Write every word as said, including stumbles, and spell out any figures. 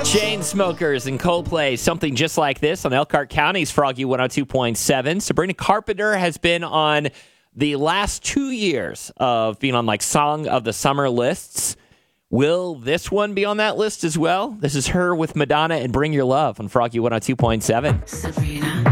Chainsmokers and Coldplay, something just like this on Elkhart County's Froggy one oh two point seven. Sabrina Carpenter has been on the last two years of being on like Song of the Summer lists. Will this one be on that list as well? This is her with Madonna and Bring Your Love on Froggy one oh two point seven. Sabrina.